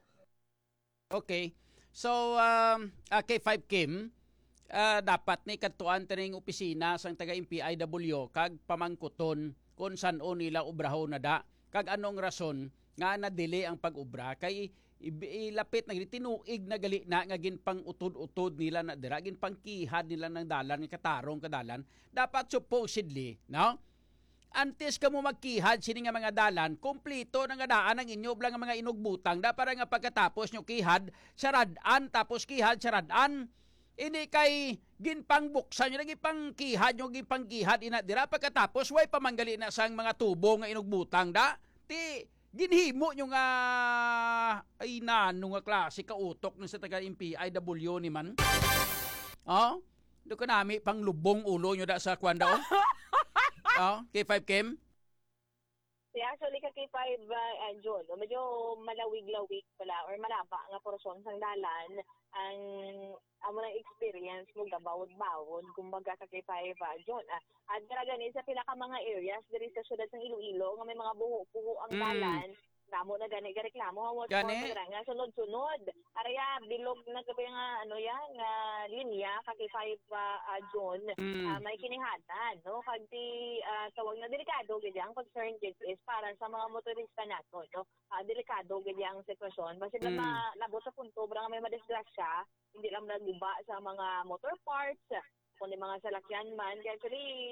Okay, so um uh, K five Kim uh, dapat ni kadtuan tining opisina sang taga M P I W kag pamangkuton kung saan o nila ubrahon na da. Kag anong rason nga na-delay ang pag-ubra kay ilapit na tinuig na gali na nga ginpang utod-utod nila na dira ginpang kihad nila ng dalan ng katarong kadalan dapat supposedly no antes ka mo magkihad sini nga mga dalan kompleto na nga daan ang inyo blang mga inugbutang da para nga pagkatapos nyo kihad saradan tapos kihad saradan ini kay ginpang buksan nyo, ginpang kihad nyo, ginpang kihad ina dira pagkatapos way pamanggali na sang mga tubo nga inugbutang da ti ginhimo nyo nga ay nano nga klase kautok ng sa taga M P I W ni man oh do ka nami pang lubong ulo nyo da sa kwanda oh oh K five Kim Yeah, actually ka K five uh, John, medyo malawig-lawig pala or malaba nga porson sang dalan ang amo na experience mo gabawod-bawod kumbaga ka K five uh, John. Ah, at gani sa pila ka mga areas diri sa syudad ng Iloilo nga may mga buho-buho ang dalan. Mm. Namo na gani gareklamo mo gani nga sunod-sunod. Araya bilog na gabi nga ano yan nga linya ka K five uh, uh, John. Mm. Uh, may kinihatan no kag ti uh, tawag na delikado gid ang concern gid is para sa mga motorista nato no. Uh, delikado gid ang sitwasyon basta mm. na labot sa punto bra nga may madisgrasya hindi lang naguba sa mga motor parts kundi mga salakyan man. Actually,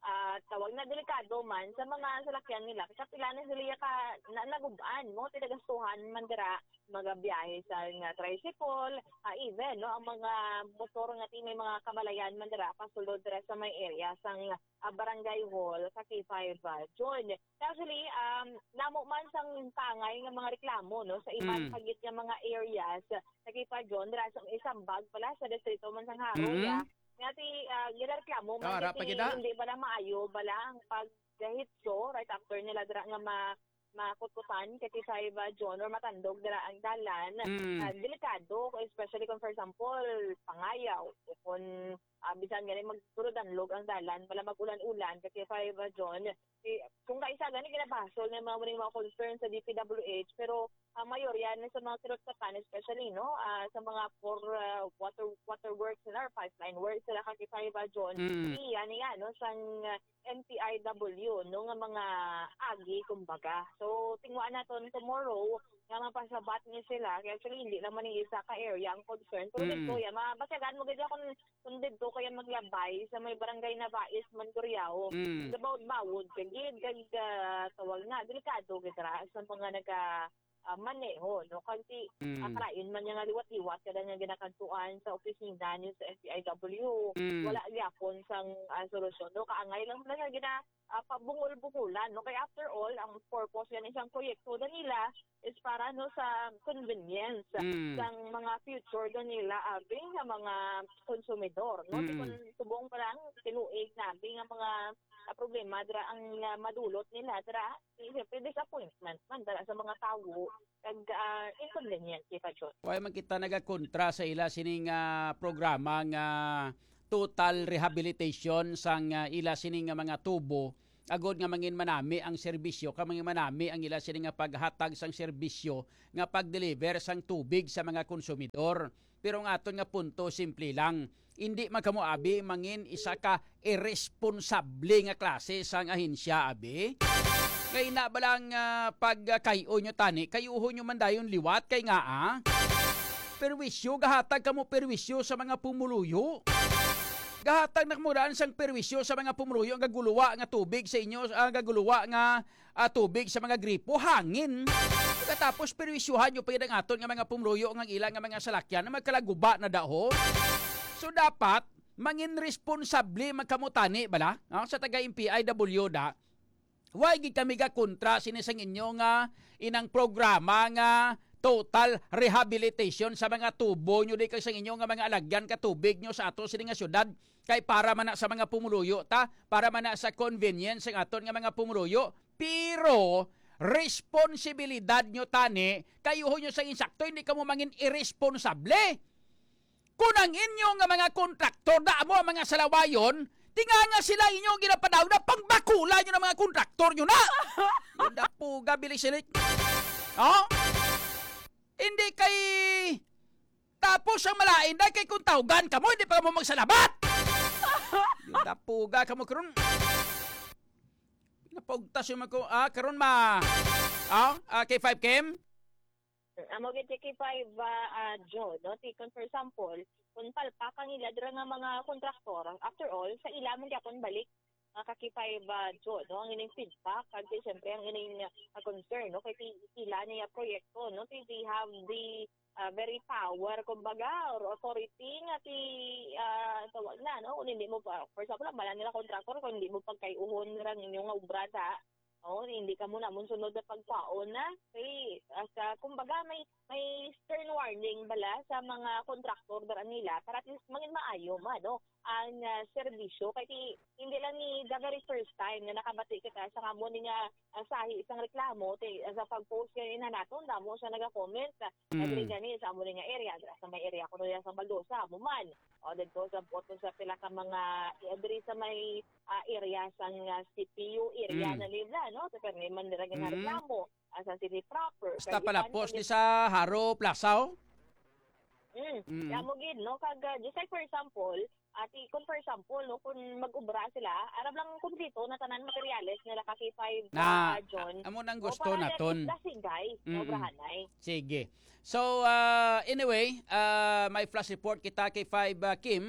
ah, tawag na delikado man sa mga salakyan nila. Kasi pila na sila ka na, naguban mo, tinagastuhan man dira mga biyahe sa nga tricycle, ah, even no ang mga motor nga ti may mga kamalayan man dira pasulod dira sa may area sang ah, Barangay Hall sa K five uh, John. Actually, um, namo man sang tangay nga mga reklamo no sa ibang Mm. pagit nga mga areas sa K five John dira sa isang bag pala sa distrito man sang Haro Mm. ya. Nga ti uh, ginareklamo man Ah, ra, ti pagida? hindi bala maayo bala ang paghitso right after nila dira nga ma makututan kay K five John or matandog dira ang dalan. Mm. Ah, delikado especially kung for example pangayaw o kung uh, bisan gani magturudanlog ang dalan bala magulan-ulan kay K five John. Eh, kung kaisa gani ginabasol ng mga mga, mga concern sa D P W H pero uh, mayorya na sa mga kinotsakan especially no ah, sa mga for uh, water water works na or pipeline works sila kay K five John. Mm. Iya niya no sang uh, N P I W no nga mga agi kumbaga. So tingwa naton tomorrow nga mapasabat niya sila kaya actually hindi naman yung isa ka area ang concern pero Mm. dito ya mabasagan mo gid kung kung dito kaya maglabay sa may barangay na Bais Mangguriao. Mm. About bawod kagid kag uh, tawag na delikado gid ra sa mga naga uh, maneho no kasi Mm. akalain man nga liwat-liwat kada nga ginakantuan sa opisina niyo sa N P I W. Mm. Wala gyapon sang uh, solusyon no kaangay lang sila nga gina uh, pabungol-bungulan no kay after all ang purpose yan isang proyekto da nila is para no sa convenience Mm. sang mga future da nila abing nga mga konsumidor no Mm. kung subong pa lang tinuig nabi nga mga uh, problema dira ang uh, madulot nila dira siyempre disappointment man dira sa mga tawo kag uh, inconvenient kita jud. Why man kita nagakontra sa ila sining ah, programa nga total rehabilitation sang ah, ila sining nga mga tubo agod nga mangin manami ang serbisyo ka mangin manami ang ila sining nga paghatag sang serbisyo nga pag-deliver sang tubig sa mga konsumidor. Pero ang aton nga punto simple lang, hindi magkamo abi mangin isa ka irresponsable nga klase sang ahensya abi. Kay na balang uh, pag uh, kayo nyo tani, kayuho nyo man dayon liwat kay nga ah. Perwisyo, gahatag kamo perwisyo sa mga pumuluyo. Gahatag na kamuraan sang perwisyo sa mga pumuluyo ang gaguluwa nga tubig sa inyo, ang gaguluwa nga uh, tubig sa mga gripo, hangin. Katapos perwisyuhan nyo pa ang aton nga mga pumuluyo ang ilang nga mga salakyan na magkalaguba na daho. So dapat, mangin responsable magkamutani bala no? Sa taga M P I W da. Why gid kami ga kontra sinisang inyo nga inang programa nga total rehabilitation sa mga tubo nyo di kay sa inyo nga mga alagyan ka tubig nyo sa ato sini nga syudad kay para man na sa mga pumuluyo ta, para man na sa convenience ng aton nga mga pumuluyo. Pero responsibilidad nyo tani kayuho nyo sa insakto hindi ka mo mangin irresponsable. Kung ang inyo nga mga kontraktor da mo ang mga salawayon, tinga nga sila inyong ginapadaw na pangbakula nyo ng mga kontraktor nyo na. Hindi po gabili sila. Oh? Hindi kay... Tapos ang malain na kay kung tawgan ka mo, hindi pa mo magsalabat. Hindi po ga ka mo karon. Napagtas yung mga... Ah, karon ma... Ah, ah K five Kim? Amo gid K five uh, uh, Joe, no? Tikon for example, kung palpakan nila dira nga mga kontraktor, after all, sa ila man gyapon balik uh, ka K five uh, Joe, no? Ang ining feedback, kag siyempre ang ining uh, concern, no? Kay ila niya proyekto, no? They have the uh, very power, kumbaga, or authority nga ti uh, tawag na, no? Kung hindi mo pa, for example, bala nila kontraktor, kung hindi mo pagkayuhon ra inyong nga obrada, oh, hindi ka muna mun sunod na pagpaon na. Kay asa kumbaga may may stern warning bala sa mga kontraktor dara nila para at least mangin maayo man no ang uh, serbisyo kay hindi lang ni the very first time na nakabati kita sa kamo ni nga uh, sahi isang reklamo ti sa pag-post kay na naton damo siya naga-comment sa mm. diri gani sa amo ni nga area dira sa may area kuno sa Baldosa mo man o dito sa boto sa pila ka mga diri sa may uh, area sang uh, C P U area mm. na nila no sa permi man dira nga mm. reklamo uh, sa city proper basta pala post ni sa Haro Plaza oh. Mm. Mm. Kaya mo gid no kag uh, just like for example ati kung for example no kung mag-ubra sila arab lang kumpleto na tanan materyales nila ka K five na uh, John amo nang gusto naton dasigay no brahanay. Sige. So uh, anyway, uh, may flash report kita kay five uh, Kim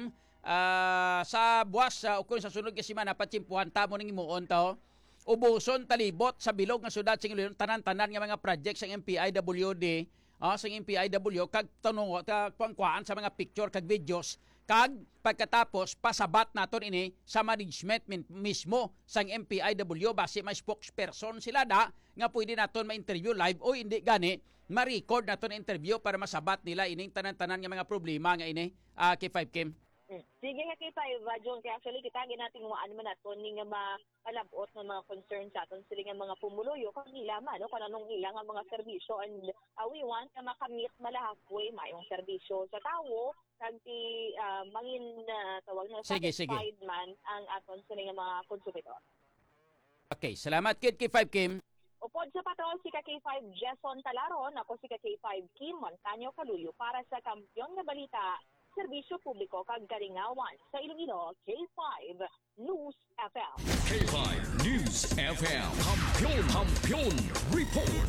Ah, sa buwas sa ukon sa sunod nga semana patsimpuhan ta mo ning imuon to. Ubuson talibot sa bilog nga syudad sing Iloilo tanan-tanan nga mga projects sang M P I W D, ah, sang M P I W kag tanong kag kuan sa mga picture kag videos kag pagkatapos pasabat naton ini sa management min- mismo sang M P I W base may spokesperson sila da nga pwede naton ma-interview live o hindi gani ma-record naton interview para masabat nila ining tanan-tanan nga mga problema nga ini uh, kay five Kim. Hmm. Sige nga kita, Eva, John, kaya actually kita ginating mo ano man nato ni nga makalabot ng mga concerns sa aton sila nga mga pumuluyo kung nila man no, kung anong ilang nga mga serbisyo and uh, we want na makamit malahapoy mayong serbisyo sa tawo kag ti uh, mangin uh, tawag na Sige, sige. satisfied man ang aton sila nga mga konsumidor. Okay, salamat kid kay five Kim. Upod sa patrol si K five Jason Talaron, ako si K five Kim Montaño Caluyo para sa Kampiyon nga Balita, Serbisyo Publiko kag Kalingawan sa Iloilo, K five News F M. K five News F M. Kampiyon, Kampiyon Report.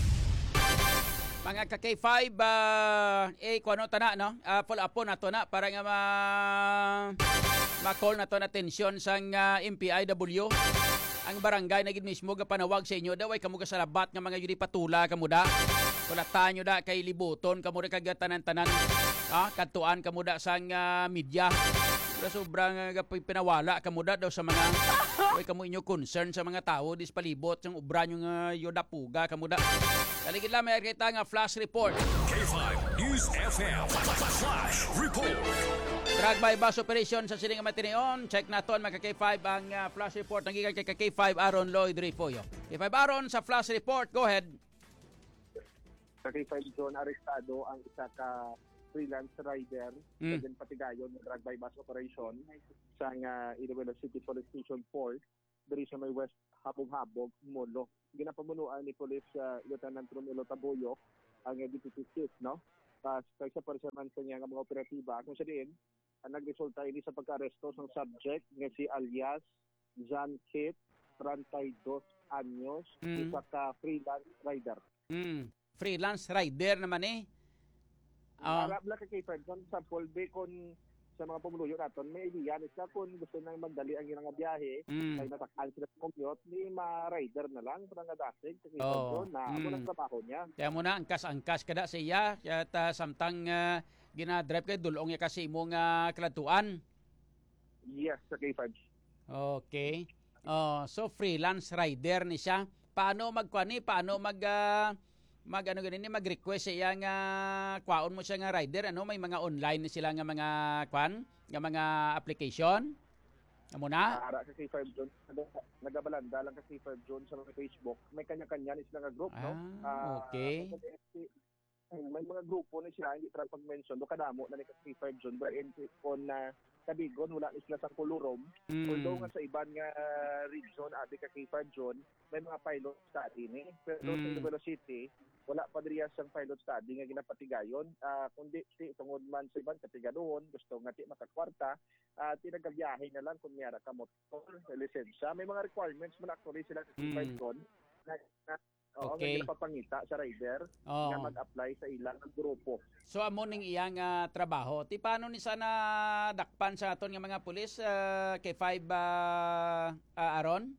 Mga ka K five, uh, eh, kuano ta na, no? Uh, follow up po na to na para nga ma ma-call na to na atensyon sang uh, M P I W. Ang barangay na gid mismo ga panawag sa inyo daw ay kamo sa labat nga mga yudi patula kamo da. Kulatan nyo da kay libuton kamo da kag tanan-tanan. Ah, kadtuan kamo da sang uh, media. Pero sobrang uh, pinawala kamo da daw sa mga oy kamo inyo concern sa mga tao dis palibot yung ubra nyo nga uh, yoda puga kamo da. Daligid lang may kita nga flash report. K five News F M. Flash report. Drug by bus operation sa siling matinion. Check naton mga K five ang uh, flash report ng gikan kay K five Aaron Lloyd Ripoyo. K five Aaron sa flash report. Go ahead. Sa K five John, arestado ang isa ka freelance rider Mm. sa mm. Patigayon ng drug by bus operation sa uh, Iloilo City Police Station four diri sa may West Habog-Habog, Molo. Ginapamunuan ni Police uh, Lieutenant Romelo Taboyo ang uh, deputy chief, no? Pas kay sa personal sa niya nga mga operatiba kung sa diin ang nagresulta ini sa pagka-aresto ng subject nga si alias John Kit, thirty-two anyos, Mm. isa ka freelance rider. Mm. Freelance rider naman eh. Uh, Arab lang kay five John sa Polbe kon sa mga pumuluyo naton may iyan isa kung gusto nang magdali ang ilang biyahe Mm. kay natakal sila sa commute ni ma-rider na lang para nga dasig kay Oo. John na amo Mm. ng trabaho niya. Kaya mo na angkas-angkas kada sa iya at uh, samtang uh, ginadrive kay dulong ya kasi imong uh, kalatuan. Yes, sa K five. Okay. Oh, so freelance rider ni siya. Paano magkuani? Paano mag uh, mag ano ganini mag-request siya nga kwaon mo siya nga rider ano may mga online ni sila nga mga kwan nga mga application. Amo na? Ara sa K five John nagabalanda lang sa K five John sa mga Facebook. May kanya-kanya ni sila nga group, no? Ah, okay. Uh, may mga grupo na sila hindi tra pag-mention do kadamo na ni K five John ba on na uh, Kabigon wala ni sila sa Kulurom. Mm. Although nga sa iban nga region abi ka K five John may mga pilot study ni pero Mm. sa Iloilo City wala pa diriya sang pilot study nga ginapatigayon uh, kundi ti tungod man sa iban katigadoon gusto nga ti makakwarta uh, tinagabiyahe na lang kung miyara ka motor lisensya may mga requirements man actually sila sa K five Mm. John na, na Oo, Okay. nga ginapapangita sa rider Oo. nga mag-apply sa ilang grupo. So amo ning iyang uh, trabaho. Ti paano ni sana dakpan sa aton nga mga pulis uh, kay five uh, uh, Aaron?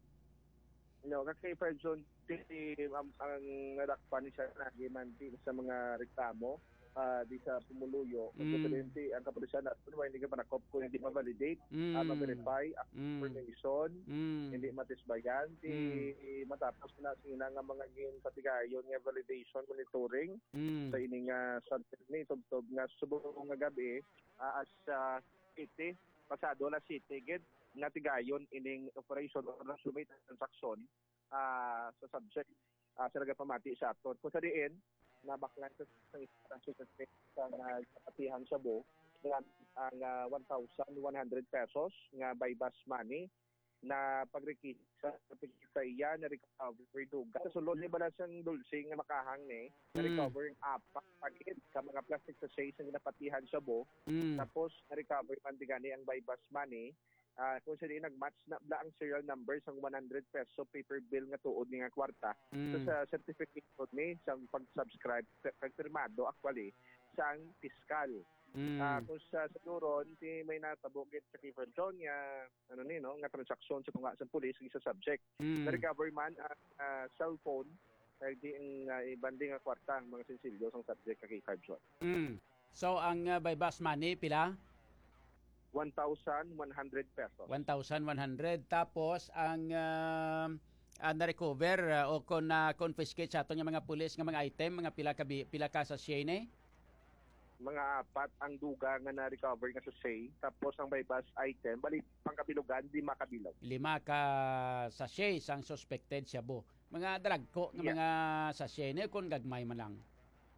No, kay K five John ang, ang nadakpan ni siya nagimanti sa mga reklamo uh, di sa pumuluyo. Mm. Ang presidente ang kapulisan natin why hindi ka pa nakop kung hindi ma-validate, Mm. uh, ma-verify, Mm. information, Mm. hindi matisbayan, di matapos na sila nga mga gin patigayon nga validation monitoring Mm. sa ini nga subject tubtob nga subong nga gabi uh, as uh, city pasado na city gid nga tigayon ining operation or nagsumit transaction uh, sa subject uh, sa nagapamati sa aton kung sa diin na baklan sa sa suspect sa kapatihan sa bo nga ang uh, one thousand one hundred pesos nga by bus money na pagrekit sa pagkita iya na recovery duga sa sulod ni balas ang dulce nga makahang ni na Mm. recover ang apat pagit ka mga plastic sachets nga napatihan sa bo Mm. tapos na recover man digani ang by bus money. Uh, kung sila nag-match na bla ang serial numbers ang one hundred peso paper bill nga tuod ni nga kwarta. Mm. So sa certificate ni sa pag-subscribe confirmado actually sa ang fiscal Mm. Ah, kung sa siguro hindi may natabugit sa Kifred John nga ano ni no nga transaksyon sa tunga sa pulis sa subject. Mm. Na-recover man ang ah, cellphone kay di ang uh, ibanding nga kwarta ang mga sensilyo sa subject kay Kifred John. Mm. So ang uh, bypass money pila? one thousand one hundred pesos. one thousand one hundred. Tapos ang uh, uh, na-recover uh, o kung na-confiscate sa aton nga mga pulis nga mga item, mga pila ka, pila ka sa Shane? Mga apat ang duga nga na-recover nga sa say. Tapos ang bypass item, bali pangkabilugan, di makabilaw. Lima ka sachet ang suspected siya bo. Mga dalagko nga Yeah. mga sachet na kung gagmay man lang.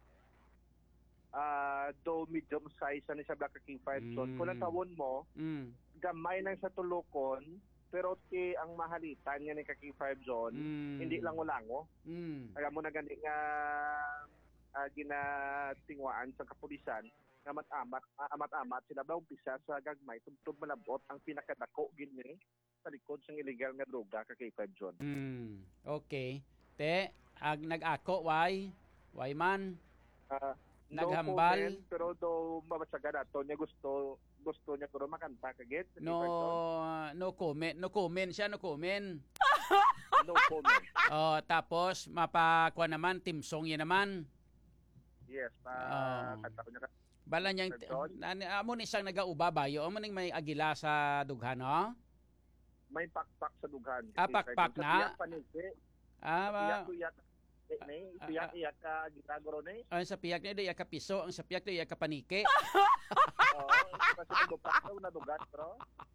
Uh, though medium size na siya Black King five Mm. ton. Kung natawon mo, Mm. gamay lang sa tulokon, pero ti ang mahalitan niya ni King five zone, Mm. hindi lang ulango. Mm. Alam mo na gani nga uh, ginatingwaan sa kapulisan, nga amat-amat, uh, amat-amat sila ba umpisa sa gagmay, tubtub malabot ang pinakadako gini sa likod sa illegal nga droga ka King five zone. Mm. Okay. Te, ag nag-ako, why? Why man? Uh, Naghambal? No comment, pero do mabatsaga nato niya gusto gusto niya kuro makanta kagit. No, no comment. No comment siya, no comment. No comment. Oh, tapos mapakuha naman, team song yan naman. Yes, pa Oh. kanta ko niya. Bala niyang, amo ni isang nag-auba bayo, amo ning may agila sa dughan, no? May pakpak sa dughan. Ah, pakpak na? Ah, ba? Iyak, May iyak iyak ka ginagoro ni. Ang sa piyak ni iya ka piso, ang sa piyak ni iya ka panike. Oo, kasi dupak daw na dugat, bro.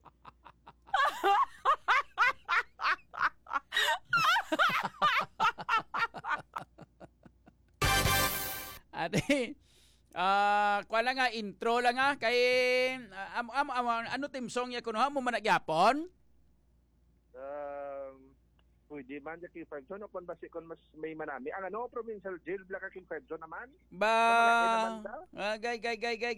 Ate, ah, kuha lang nga intro lang nga kay uh, am, am, am, ano team song ya kuno mo man nagyapon? Um, pwede man sa King five zone o kung basi kung mas may manami. Ang ano, provincial jail, Black King five zone naman. Ba, Naman daw. ah, gay, gay, gay, gay,